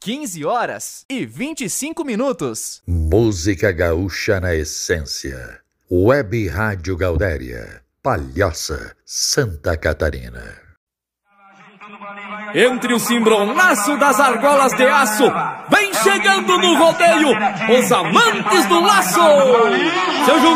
15h25. Música gaúcha na essência. Web Rádio Gaudéria, Palhoça, Santa Catarina. Entre o cimbronaço das argolas de aço, vem chegando no rodeio os amantes do laço. Seu